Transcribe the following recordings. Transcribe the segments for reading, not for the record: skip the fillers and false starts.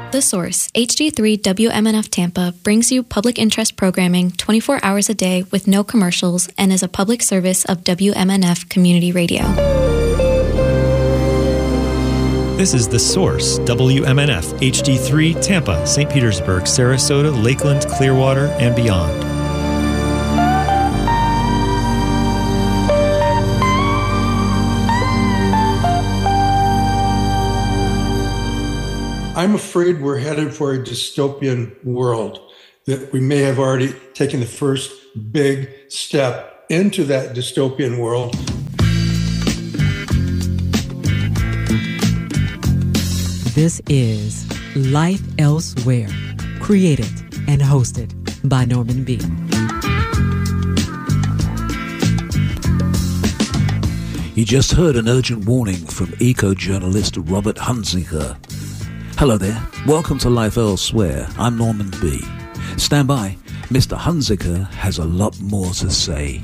The Source, HD3 WMNF Tampa, brings you public interest programming 24 hours a day with no commercials and is a public service of WMNF Community Radio. This is The Source, WMNF, HD3, Tampa, St. Petersburg, Sarasota, Lakeland, Clearwater, and beyond. I'm afraid we're headed for a dystopian world, that we may have already taken the first big step into that dystopian world. This is Life Elsewhere, created and hosted by Norman B. You just heard an urgent warning from eco-journalist Robert Hunziker. Hello there. Welcome to Life Elsewhere. I'm Norman B. Stand by. Mr. Hunziker has a lot more to say.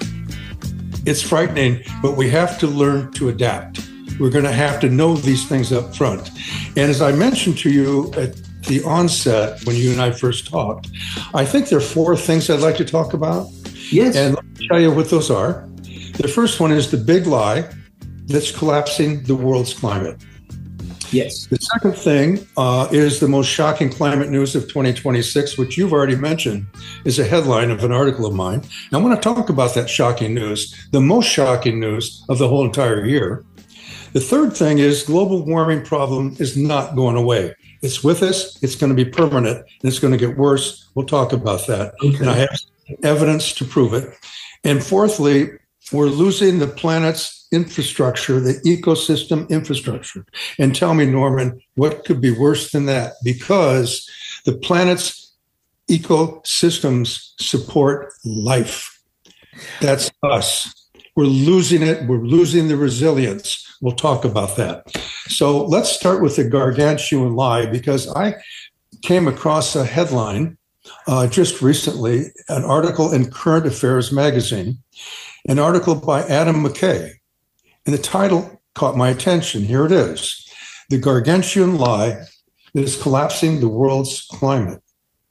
It's frightening, but we have to learn to adapt. We're going to have to know these things up front. And as I mentioned to you at the onset, when you and I first talked, I think there are 4 things I'd like to talk about. Yes. And let me tell you what those are. The first one is the big lie that's collapsing the world's climate. Yes. The second thing is the most shocking climate news of 2026, which you've already mentioned, is a headline of an article of mine. And I want to talk about that shocking news, the most shocking news of the whole entire year. The third thing is global warming problem is not going away. It's with us. It's going to be permanent, and it's going to get worse. We'll talk about that. Okay. And I have evidence to prove it. And fourthly, we're losing the planet's infrastructure, the ecosystem infrastructure. And tell me, Norman, what could be worse than that? Because the planet's ecosystems support life. That's us. We're losing it. We're losing the resilience. We'll talk about that. So let's start with the gargantuan lie, because I came across a headline just recently, an article in Current Affairs magazine, an article by Adam McKay. And the title caught my attention. Here it is. The gargantuan lie that is collapsing the world's climate.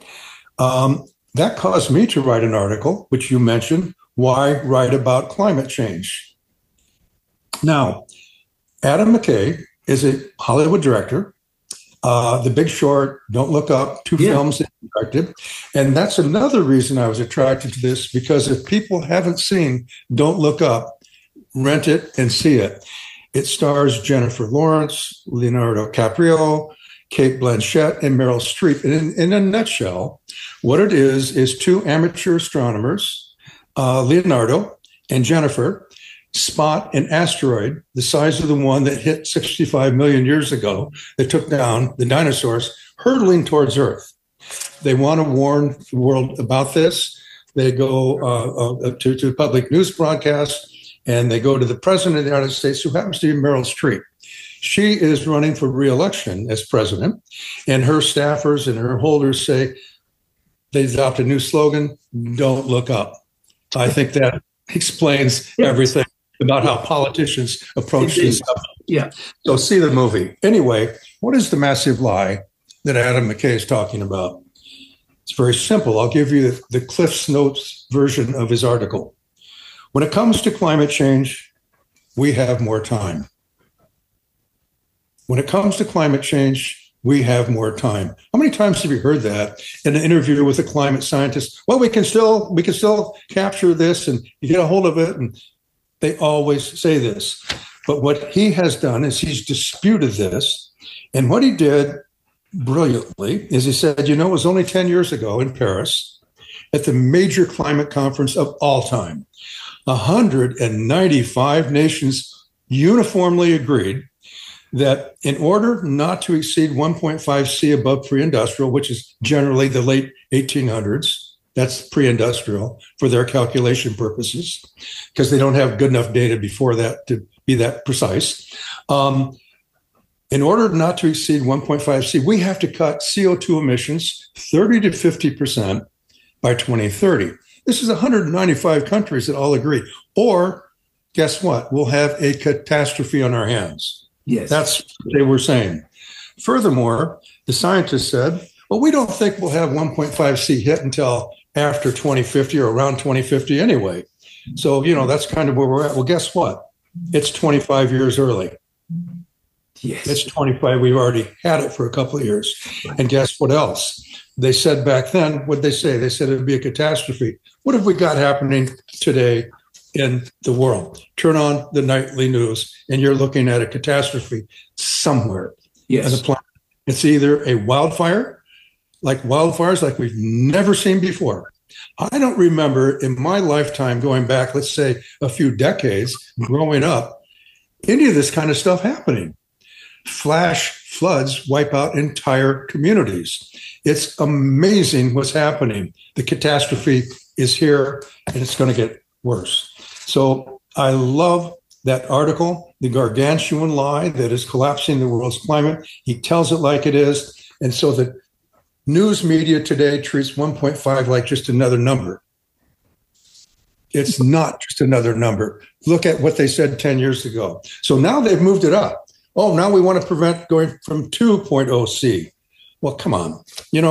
That caused me to write an article, which you mentioned, Why Write About Climate Change? Now, Adam McKay is a Hollywood director. The Big Short, Don't Look Up, 2 films that he directed. And that's another reason I was attracted to this, because if people haven't seen Don't Look Up, rent it and see it. It stars Jennifer Lawrence, Leonardo DiCaprio, Cate Blanchett, and Meryl Streep. And in a nutshell, what it is 2 amateur astronomers, Leonardo and Jennifer, spot an asteroid the size of the one that hit 65 million years ago that took down the dinosaurs, hurtling towards Earth. They want to warn the world about this. They go to public news broadcasts, and they go to the president of the United States, who happens to be Meryl Streep. She is running for re-election as president, and her staffers and her holders say they adopt a new slogan, Don't Look Up. I think that explains everything about how politicians approach this stuff. Yeah. So see the movie. Anyway, what is the massive lie that Adam McKay is talking about? It's very simple. I'll give you the Cliff's Notes version of his article. When it comes to climate change, we have more time. When it comes to climate change, we have more time. How many times have you heard that in an interview with a climate scientist? Well, we can still capture this, and you get a hold of it. And they always say this. But what he has done is he's disputed this. And what he did brilliantly is he said, it was only 10 years ago in Paris at the major climate conference of all time. 195 nations uniformly agreed that in order not to exceed 1.5 C above pre-industrial, which is generally the late 1800s, that's pre-industrial for their calculation purposes, because they don't have good enough data before that to be that precise. In order not to exceed 1.5 C, we have to cut CO2 emissions 30 to 50% by 2030. This is 195 countries that all agree. Or guess what? We'll have a catastrophe on our hands. Yes. That's what they were saying. Furthermore, the scientists said, well, we don't think we'll have 1.5C hit until after 2050 or around 2050 anyway. So, that's kind of where we're at. Well, guess what? It's 25 years early. Yes. It's 25. We've already had it for a couple of years. And guess what else? They said back then, what'd they say? They said it'd be a catastrophe. What have we got happening today in the world? Turn on the nightly news and you're looking at a catastrophe somewhere. Yes. On the planet. It's either a wildfires like we've never seen before. I don't remember in my lifetime going back, let's say a few decades, growing up, any of this kind of stuff happening. Flash floods wipe out entire communities. It's amazing what's happening. The catastrophe is here and it's going to get worse. So I love that article, The Gargantuan Lie That Is Collapsing the World's Climate. He tells it like it is. And so the news media today treats 1.5 like just another number. It's not just another number. Look at what they said 10 years ago. So now they've moved it up. Oh, now we want to prevent going from 2.0C. Well, come on,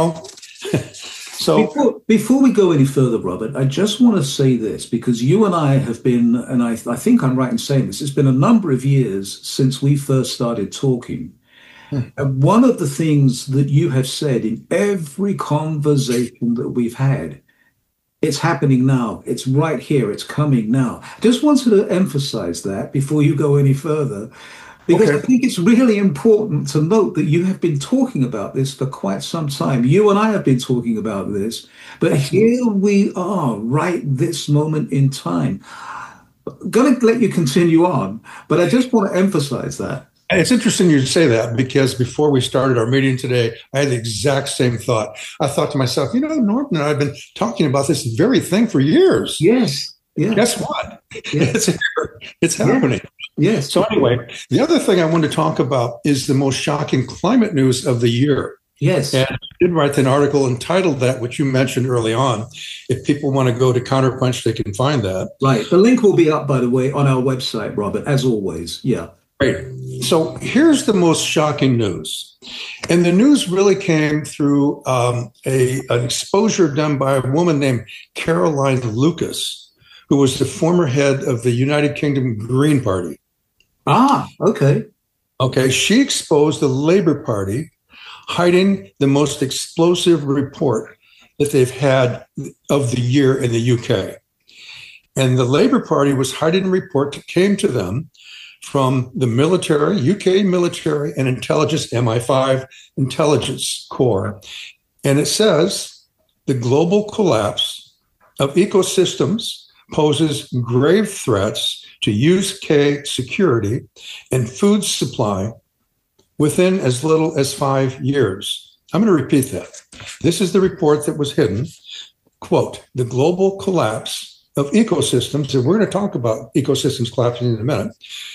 So before we go any further, Robert, I just want to say this, because you and I have been, and I think I'm right in saying this, it's been a number of years since we first started talking. And one of the things that you have said in every conversation that we've had, it's happening now. It's right here. It's coming now. Just wanted to emphasize that before you go any further, because I think it's really important to note that you have been talking about this for quite some time. You and I have been talking about this, but here we are right this moment in time. I'm going to let you continue on, but I just want to emphasize that. It's interesting you say that, because before we started our meeting today, I had the exact same thought. I thought to myself, Norman and I have been talking about this very thing for years. Yes. Yeah. Guess what? Yeah. It's here. It's happening. Yes. So anyway, the other thing I want to talk about is the most shocking climate news of the year. Yes. And I did write an article entitled that, which you mentioned early on. If people want to go to Counterpunch, they can find that. Right. The link will be up, by the way, on our website, Robert, as always. Yeah. Great. So here's the most shocking news. And the news really came through an exposure done by a woman named Caroline Lucas, who was the former head of the United Kingdom Green Party. Ah, okay. Okay, she exposed the Labour Party hiding the most explosive report that they've had of the year in the UK. And the Labour Party was hiding a report that came to them from the military, UK military and intelligence, MI5 intelligence corps. And it says the global collapse of ecosystems poses grave threats to UK security and food supply within as little as 5 years. I'm going to repeat that. This is the report that was hidden. Quote, the global collapse of ecosystems, and we're going to talk about ecosystems collapsing in a minute,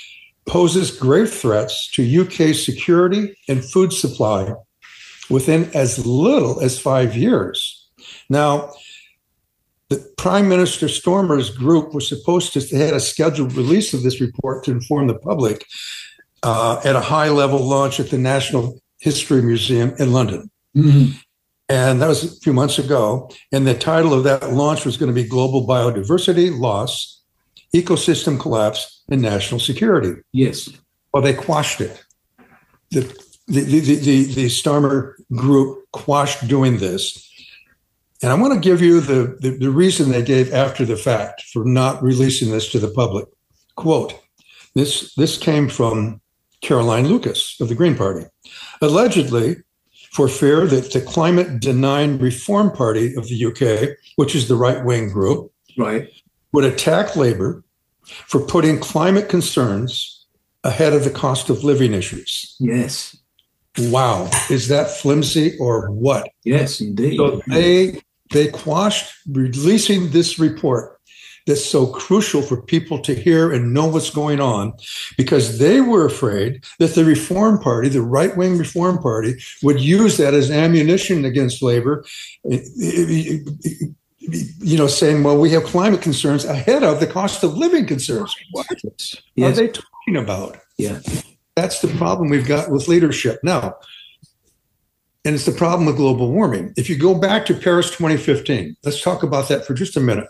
poses grave threats to UK security and food supply within as little as 5 years. Now, the Prime Minister Stormer's group was supposed to, they had a scheduled release of this report to inform the public at a high-level launch at the National History Museum in London. Mm-hmm. And that was a few months ago. And the title of that launch was going to be Global Biodiversity Loss, Ecosystem Collapse, and National Security. Yes. Well, they quashed it. The Stormer group quashed doing this. And I want to give you the reason they gave after the fact for not releasing this to the public. Quote, this came from Caroline Lucas of the Green Party. Allegedly, for fear that the climate-denying Reform Party of the UK, which is the right-wing group, right, would attack Labour for putting climate concerns ahead of the cost of living issues. Yes. Wow. Is that flimsy or what? Yes, indeed. So they quashed releasing this report that's so crucial for people to hear and know what's going on, because they were afraid that the Reform Party, the right-wing Reform Party, would use that as ammunition against Labour, saying, well, we have climate concerns ahead of the cost of living concerns. What are they talking about? Yeah. That's the problem we've got with leadership. Now, And it's the problem with global warming. If you go back to Paris 2015, let's talk about that for just a minute.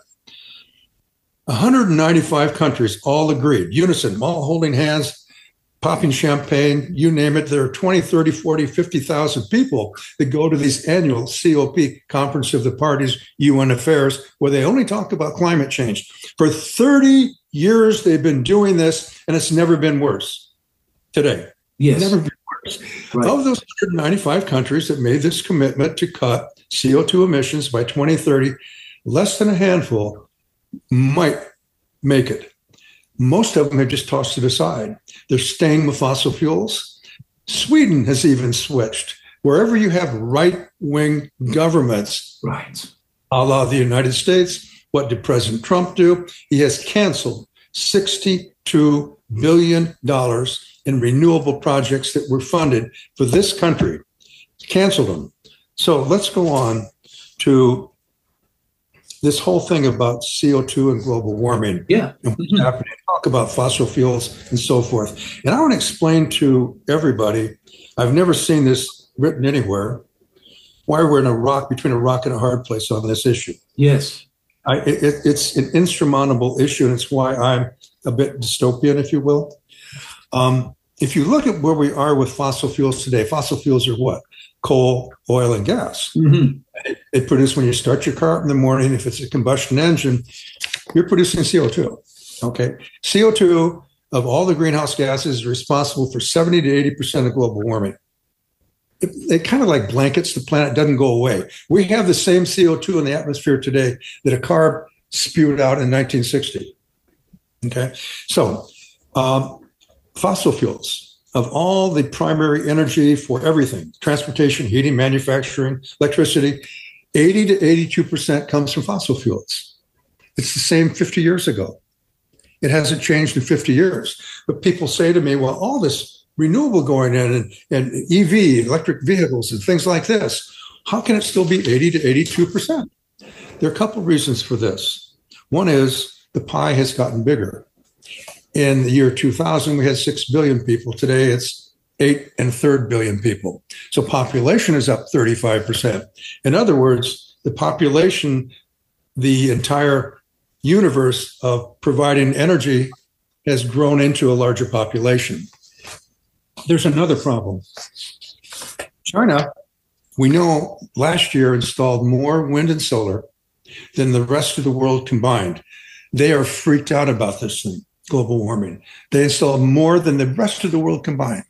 195 countries all agreed, unison, all holding hands, popping champagne, you name it. There are 20, 30, 40, 50,000 people that go to these annual COP, Conference of the Parties, UN Affairs, where they only talk about climate change. For 30 years, they've been doing this, and it's never been worse. Today, yes, never been worse. Right. Of those 195 countries that made this commitment to cut CO2 emissions by 2030, less than a handful might make it. Most of them have just tossed it aside. They're staying with fossil fuels. Sweden has even switched. Wherever you have right-wing governments, right, a la the United States, what did President Trump do? He has canceled $62 billion in renewable projects that were funded for this country. Canceled them. So let's go on to this whole thing about CO2 and global warming. Yeah. And what's happening. Talk about fossil fuels and so forth. And I want to explain to everybody, I've never seen this written anywhere, why we're between a rock and a hard place on this issue. Yes. It's an insurmountable issue, and it's why I'm a bit dystopian, if you will. If you look at where we are with fossil fuels today, fossil fuels are what? Coal, oil, and gas. Mm-hmm. They produce when you start your car in the morning. If it's a combustion engine, you're producing CO2. Okay. CO2 of all the greenhouse gases is responsible for 70 to 80% of global warming. It kind of like blankets the planet, doesn't go away. We have the same CO2 in the atmosphere today that a car spewed out in 1960. Okay. So, fossil fuels, of all the primary energy for everything, transportation, heating, manufacturing, electricity, 80 to 82% comes from fossil fuels. It's the same 50 years ago. It hasn't changed in 50 years. But people say to me, well, all this renewable going in and EV, electric vehicles and things like this, how can it still be 80 to 82%? There are a couple of reasons for this. One is the pie has gotten bigger. In the year 2000, we had 6 billion people. Today, it's 8 1/3 billion people. So population is up 35%. In other words, the population, the entire universe of providing energy has grown into a larger population. There's another problem. China, we know last year installed more wind and solar than the rest of the world combined. They are freaked out about this thing. Global warming. They installed more than the rest of the world combined.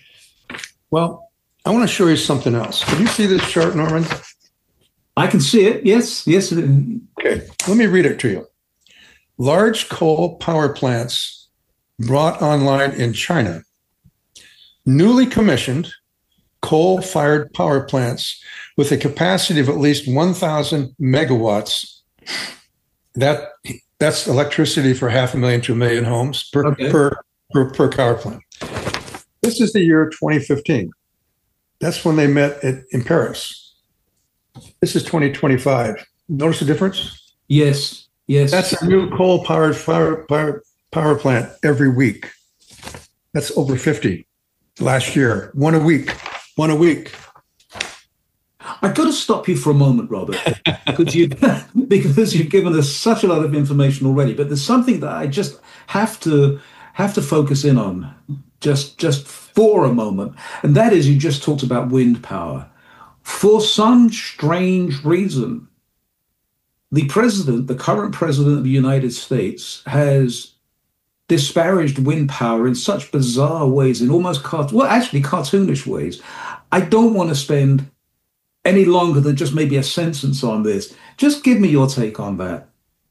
Well, I want to show you something else. Can you see this chart, Norman? I can see it. Yes. Yes. Okay. Let me read it to you. Large coal power plants brought online in China. Newly commissioned coal-fired power plants with a capacity of at least 1,000 megawatts. That's electricity for 500,000 to 1 million homes per power plant. This is the year 2015. That's when they met in Paris. This is 2025. Notice the difference? Yes. Yes. That's a new coal-powered power plant every week. That's over 50 last year. One a week. I've got to stop you for a moment, Robert, because you've given us such a lot of information already. But there's something that I just have to focus in on just for a moment, and that is you just talked about wind power. For some strange reason, the current president of the United States, has disparaged wind power in such bizarre ways, in almost cartoonish ways. I don't want to spend any longer than just maybe a sentence on this. Just give me your take on that.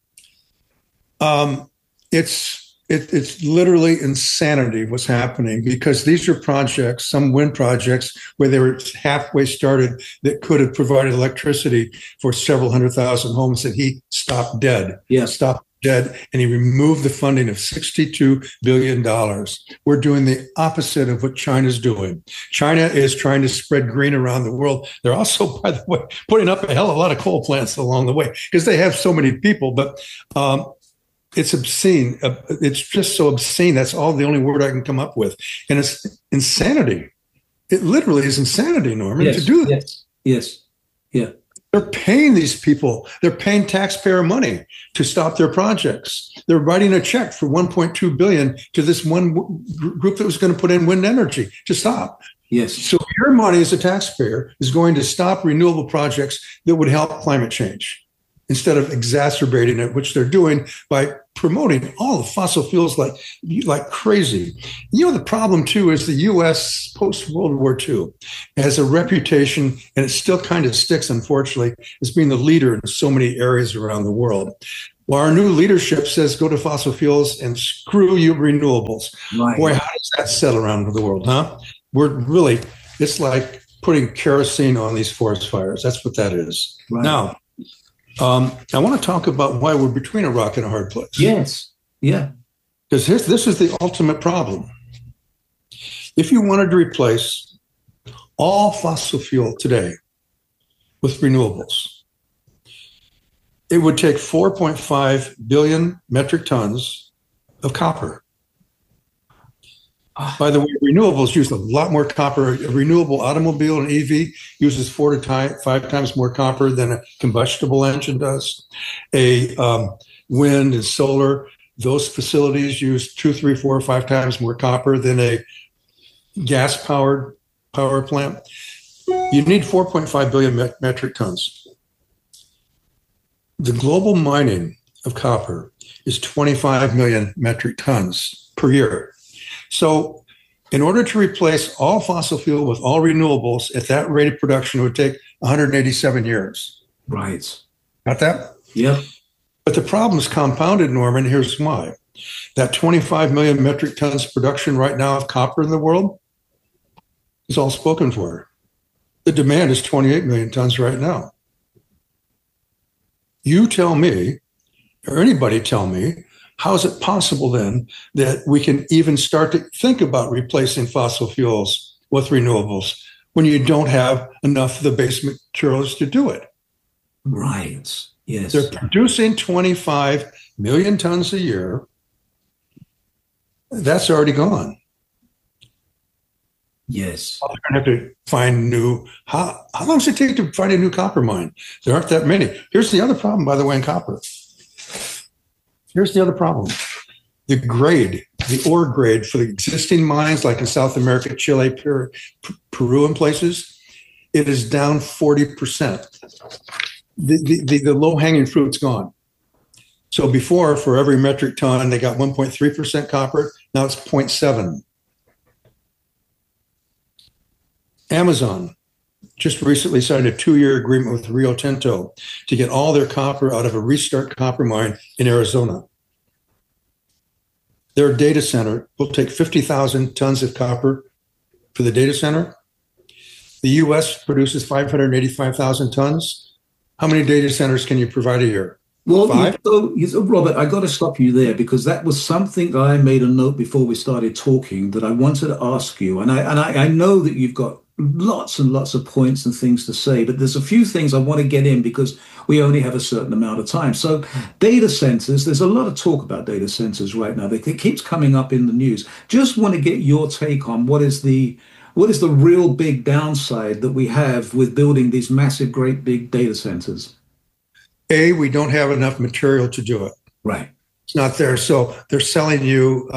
It's literally insanity what's happening, because these are projects, some wind projects, where they were halfway started that could have provided electricity for several 100,000 homes, that he stopped dead. Yeah. Stopped dead, and he removed the funding of $62 billion. We're doing the opposite of what China's doing. China is trying to spread green around the world. They're also, by the way, putting up a hell of a lot of coal plants along the way because they have so many people. But it's obscene. It's just so obscene. That's the only word I can come up with. And it's insanity. It literally is insanity, Norman, to do that. Yes. Yeah. They're paying these people. They're paying taxpayer money to stop their projects. They're writing a check for $1.2 billion to this one group that was going to put in wind energy to stop. Yes. So your money as a taxpayer is going to stop renewable projects that would help climate change instead of exacerbating it, which they're doing by promoting all the fossil fuels like crazy. You know, the problem, too, is the U.S. post-World War II has a reputation, and it still kind of sticks, unfortunately, as being the leader in so many areas around the world. Well, our new leadership says go to fossil fuels and screw you renewables. Right. Boy, how does that settle around the world, huh? It's like putting kerosene on these forest fires. That's what that is. Right. Now, I want to talk about why we're between a rock and a hard place. Yes. Yeah. Because this is the ultimate problem. If you wanted to replace all fossil fuel today with renewables, it would take 4.5 billion metric tons of copper. By the way, renewables use a lot more copper. A renewable automobile, an EV, uses 4 to 5 times more copper than a combustible engine does. A wind and solar, those facilities use 2, 3, 4, or 5 times more copper than a gas-powered power plant. You need 4.5 billion metric tons. The global mining of copper is 25 million metric tons per year. So in order to replace all fossil fuel with all renewables at that rate of production, it would take 187 years. Right. Got that? Yeah. But the problem is compounded, Norman. Here's why. That 25 million metric tons production right now of copper in the world is all spoken for. The demand is 28 million tons right now. You tell me, or anybody tell me, how is it possible then that we can even start to think about replacing fossil fuels with renewables when you don't have enough of the base materials to do it? Right. Yes. They're producing 25 million tons a year. That's already gone. Yes. They're going to have to find new. How long does it take to find a new copper mine? There aren't that many. Here's the other problem, by the way, in copper. Here's the other problem. The ore grade for the existing mines, like in South America, Chile, Peru, and places, it is down 40%. The low-hanging fruit's gone. So before, for every metric ton, they got 1.3% copper. Now it's 0.7. Amazon just recently signed a 2-year agreement with Rio Tinto to get all their copper out of a restart copper mine in Arizona. Their data center will take 50,000 tons of copper for the data center. The U.S. produces 585,000 tons. How many data centers can you provide a year? Well, 5? Robert, I got to stop you there because that was something I made a note before we started talking that I wanted to ask you. And I know that you've got lots and lots of points and things to say, but there's a few things I want to get in because we only have a certain amount of time. So data centers, there's a lot of talk about data centers right now. It keeps coming up in the news. Just want to get your take on what is the real big downside that we have with building these massive, great big data centers? We don't have enough material to do it. Right. It's not there. So they're selling you,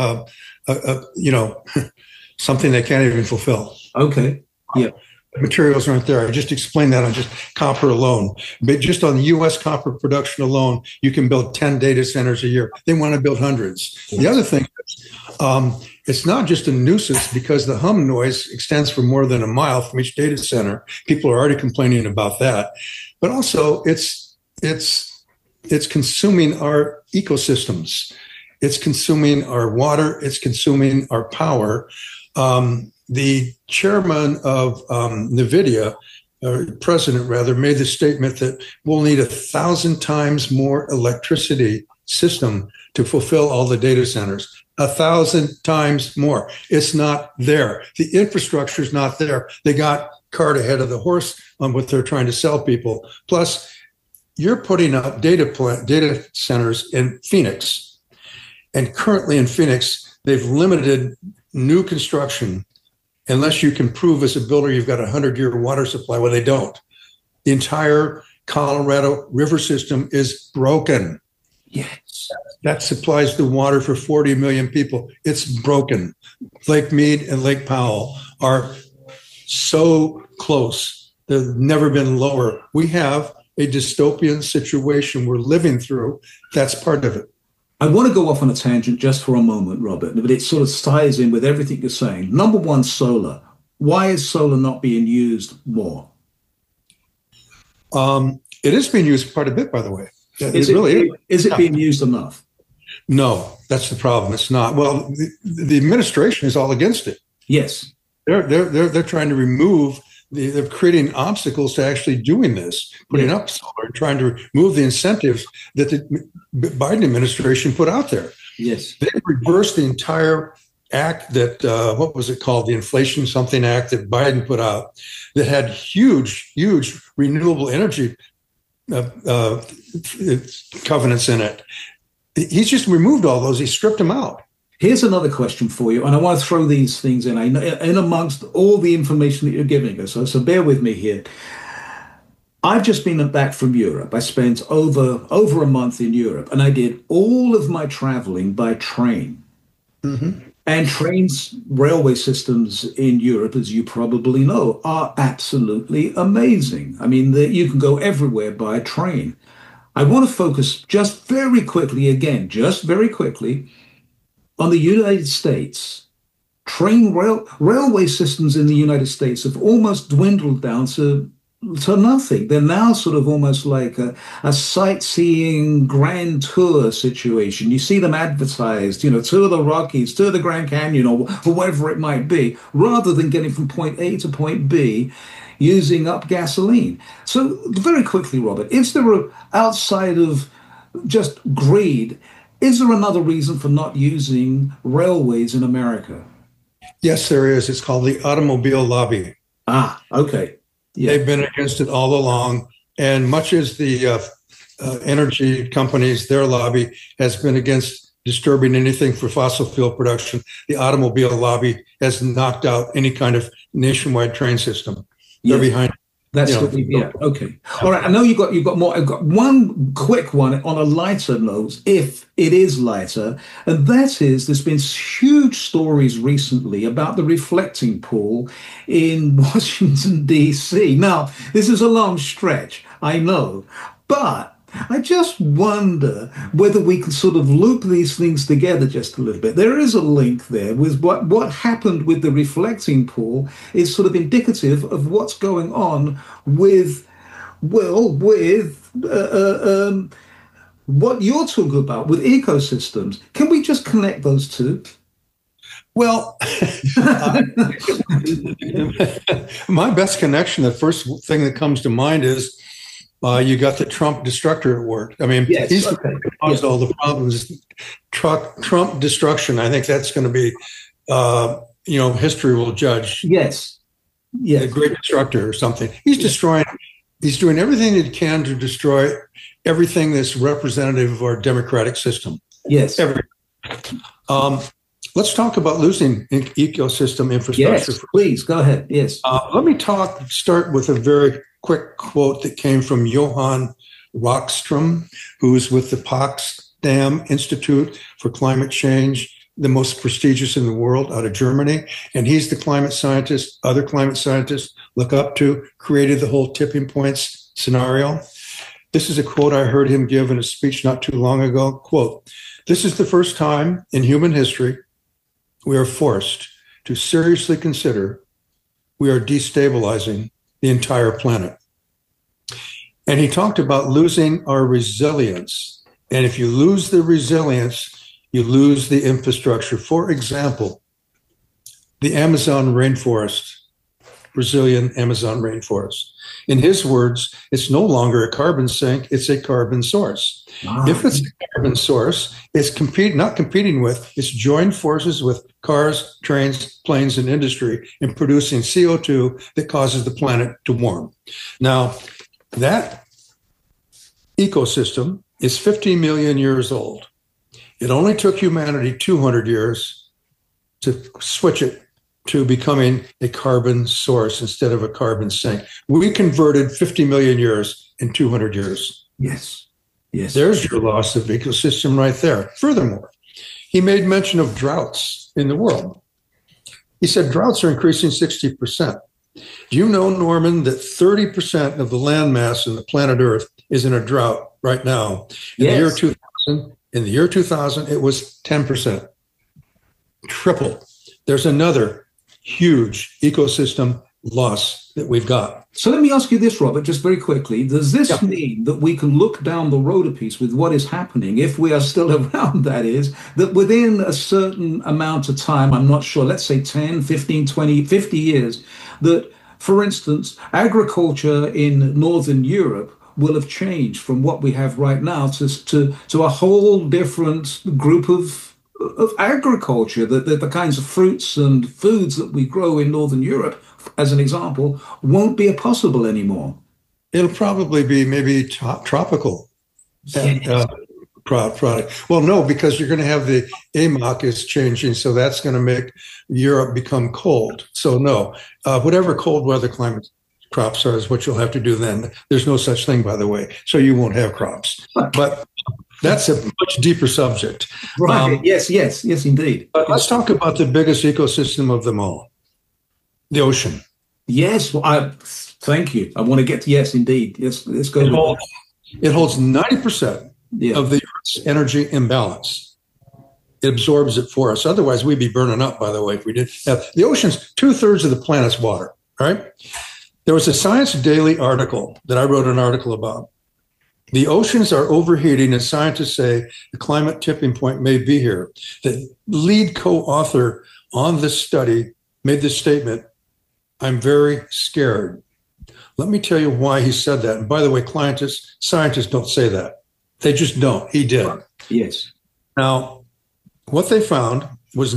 something they can't even fulfill. Okay. Yeah. Materials aren't there. I just explained that on just copper alone. But just on U.S. copper production alone, you can build 10 data centers a year. They want to build hundreds. Yes. The other thing is, it's not just a nuisance because the hum noise extends for more than a mile from each data center. People are already complaining about that. But also, it's consuming our ecosystems. It's consuming our water. It's consuming our power. The chairman of NVIDIA, or president rather, made the statement that we'll need 1,000 times more electricity system to fulfill all the data centers. 1,000 times more. It's not there. The infrastructure is not there. They got cart ahead of the horse on what they're trying to sell people. Plus, you're putting up data centers in Phoenix. And currently in Phoenix, they've limited new construction unless you can prove as a builder you've got a 100-year water supply. Well, they don't. The entire Colorado River system is broken. Yes. That supplies the water for 40 million people. It's broken. Lake Mead and Lake Powell are so close. They've never been lower. We have a dystopian situation we're living through. That's part of it. I want to go off on a tangent just for a moment, Robert, but it sort of ties in with everything you're saying. Number one, solar. Why is solar not being used more? It is being used quite a bit, by the way. Is it being used enough? No, that's the problem. It's not. Well, the administration is all against it. Yes. They're trying to remove they're creating obstacles to actually doing this, putting up solar, trying to remove the incentives that the Biden administration put out there. Yes. They reversed the entire act that, what was it called? The Inflation Something Act that Biden put out that had huge renewable energy covenants in it. He's just removed all those. He stripped them out. Here's another question for you, and I want to throw these things in amongst all the information that you're giving us. So bear with me here. I've just been back from Europe. I spent over a month in Europe, and I did all of my traveling by train. Mm-hmm. And trains, railway systems in Europe, as you probably know, are absolutely amazing. I mean, you can go everywhere by train. I want to focus just very quickly, on the United States. Railway systems in the United States have almost dwindled down to nothing. They're now sort of almost like a sightseeing grand tour situation. You see them advertised, tour the Rockies, tour the Grand Canyon, or whatever it might be, rather than getting from point A to point B using up gasoline. So very quickly, Robert, outside of just greed, is there another reason for not using railways in America? Yes, there is. It's called the automobile lobby. Ah, okay. Yeah. They've been against it all along. And much as the energy companies, their lobby has been against disturbing anything for fossil fuel production, the automobile lobby has knocked out any kind of nationwide train system. They're behind it. That's okay. All right. I know you've got more. I've got one quick one on a lighter note, if it is lighter, and that is there's been huge stories recently about the reflecting pool in Washington, D.C. Now, this is a long stretch, I know, but I just wonder whether we can sort of loop these things together just a little bit. There is a link there with what happened with the reflecting pool is sort of indicative of what's going on with what you're talking about with ecosystems. Can we just connect those two? Well, my best connection, the first thing that comes to mind is you got the Trump destructor at work. I mean, he's caused all the problems. Trump destruction. I think that's going to be, history will judge. Yes. The great destructor or something. He's destroying. He's doing everything he can to destroy everything that's representative of our democratic system. Yes. Let's talk about losing ecosystem infrastructure. Yes, please go ahead. Yes. Let me start with a very quick quote that came from Johan Rockström, who's with the Potsdam Institute for Climate Change, the most prestigious in the world, out of Germany. And he's the climate scientist other climate scientists look up to, created the whole tipping points scenario. This is a quote I heard him give in a speech not too long ago. Quote, "This is the first time in human history we are forced to seriously consider we are destabilizing the entire planet." And he talked about losing our resilience. And if you lose the resilience, you lose the infrastructure. For example, the Amazon rainforest, Brazilian Amazon rainforest. In his words, it's no longer a carbon sink, it's a carbon source. Wow. If it's a carbon source, it's not competing with, it's joined forces with cars, trains, planes, and industry in producing CO2 that causes the planet to warm. Now, that ecosystem is 50 million years old. It only took humanity 200 years to switch it to becoming a carbon source instead of a carbon sink. We converted 50 million years in 200 years. Yes. Yes. There's your loss of ecosystem right there. Furthermore, he made mention of droughts in the world. He said droughts are increasing 60%. Do you know, Norman, that 30% of the land mass in the planet Earth is in a drought right now? In the year 2000, it was 10%. Triple. There's another huge ecosystem loss that we've got. So let me ask you this, Robert, just very quickly. Does this mean that we can look down the road a piece with what is happening, if we are still around, that is, that within a certain amount of time, I'm not sure, let's say 10, 15, 20, 50 years, that, for instance, agriculture in Northern Europe will have changed from what we have right now to a whole different group of agriculture, that the kinds of fruits and foods that we grow in Northern Europe, as an example, won't be possible anymore. It'll probably be maybe tropical product. Well, no, because you're going to have the AMOC is changing, so that's going to make Europe become cold. So no, whatever cold weather climate crops are is what you'll have to do then. There's no such thing, by the way, so you won't have crops. But that's a much deeper subject. Right. Yes, indeed. But let's talk about the biggest ecosystem of them all, the ocean. Yes, well, thank you. I want to get to, yes, indeed. Yes, let's go. It holds 90% of the Earth's energy imbalance. It absorbs it for us. Otherwise, we'd be burning up, by the way, if we didn't have. The ocean's 2/3 of the planet's water, right? There was a Science Daily article that I wrote an article about. The oceans are overheating, and scientists say the climate tipping point may be here. The lead co-author on this study made this statement, "I'm very scared." Let me tell you why he said that. And by the way, scientists don't say that. They just don't. He did. Yes. Now, what they found was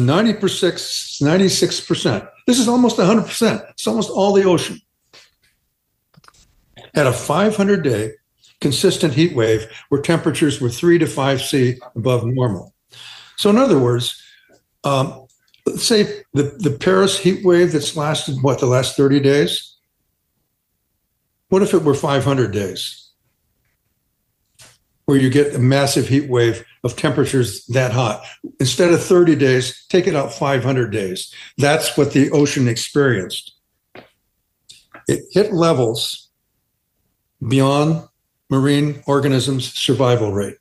96%. This is almost 100%. It's almost all the ocean. Had a 500-day consistent heat wave where temperatures were 3 to 5 C above normal. So in other words, let's say the Paris heat wave that's lasted, the last 30 days? What if it were 500 days? Where you get a massive heat wave of temperatures that hot. Instead of 30 days, take it out 500 days. That's what the ocean experienced. It hit levels beyond marine organisms' survival rate.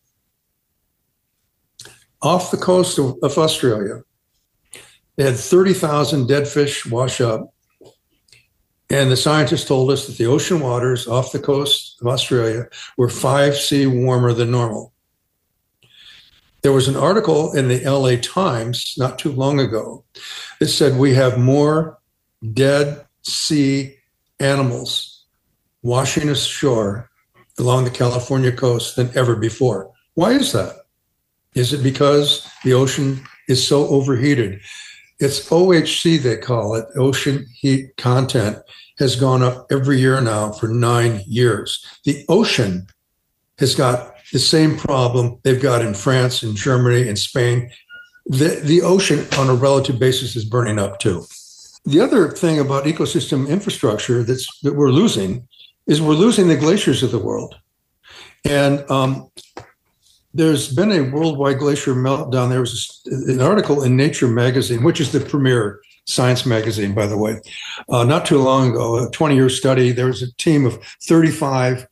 Off the coast of Australia, they had 30,000 dead fish wash up. And the scientists told us that the ocean waters off the coast of Australia were 5 C warmer than normal. There was an article in the LA Times not too long ago that said we have more dead sea animals washing ashore along the California coast than ever before. Why is that? Is it because the ocean is so overheated? It's OHC, they call it, ocean heat content, has gone up every year now for 9 years. The ocean has got the same problem they've got in France, in Germany, in Spain. The ocean on a relative basis is burning up too. The other thing about ecosystem infrastructure that we're losing is we're losing the glaciers of the world. And there's been a worldwide glacier meltdown. There was an article in Nature magazine, which is the premier science magazine, by the way, not too long ago, a 20-year study. There was a team of 35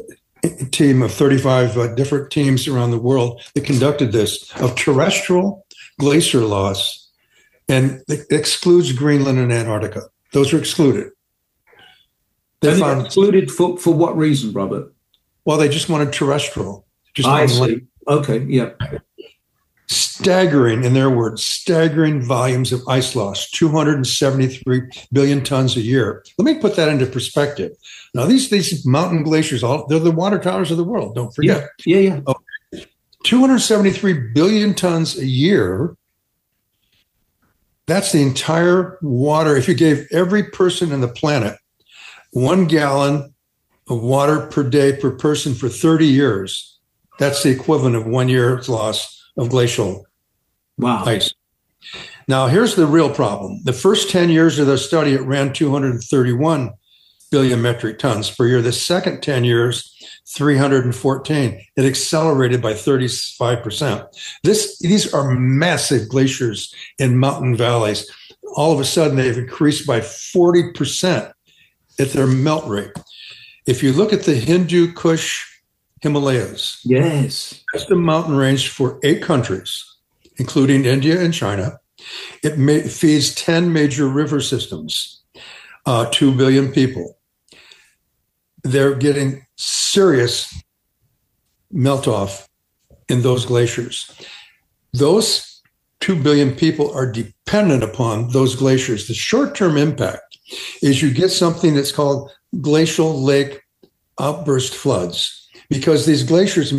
different teams around the world that conducted this, of terrestrial glacier loss, and it excludes Greenland and Antarctica. Those are excluded. They found excluded for what reason, Robert? Well, they just wanted terrestrial. I see. Okay, yeah. Staggering, in their words, staggering volumes of ice loss, 273 billion tons a year. Let me put that into perspective. Now, these mountain glaciers, they're the water towers of the world, don't forget. Yeah. 273 billion tons a year. That's the entire water. If you gave every person on the planet 1 gallon of water per day per person for 30 years, that's the equivalent of 1 year's loss of glacial ice. Now, here's the real problem. The first 10 years of the study, it ran 231 billion metric tons per year. The second 10 years, 314. It accelerated by 35%. These are massive glaciers in mountain valleys. All of a sudden, they've increased by 40% at their melt rate. If you look at the Hindu Kush Himalayas, yes, that's the mountain range for 8 countries, including India and China. It feeds 10 major river systems, 2 billion people. They're getting serious melt off in those glaciers. Those 2 billion people are dependent upon those glaciers. The short-term impact is you get something that's called glacial lake outburst floods, because these glaciers